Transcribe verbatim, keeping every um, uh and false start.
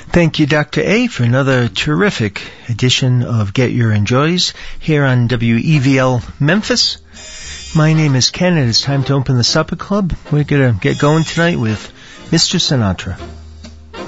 Thank you, Doctor A, for another terrific edition of Get Your Enjoys here on W E V L Memphis. My name is Ken, and it's time to open the supper club. We're going to get going tonight with Mister Sinatra.